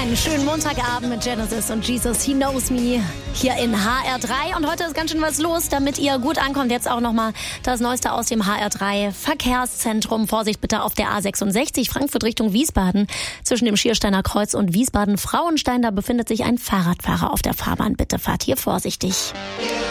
Einen schönen Montagabend mit Genesis und Jesus, He Knows Me, hier in HR3. Und heute ist ganz schön was los, damit ihr gut ankommt. Jetzt auch nochmal das Neueste aus dem HR3 Verkehrszentrum. Vorsicht bitte auf der A66 Frankfurt Richtung Wiesbaden. Zwischen dem Schiersteiner Kreuz und Wiesbaden-Frauenstein, da befindet sich ein Fahrradfahrer auf der Fahrbahn. Bitte fahrt hier vorsichtig.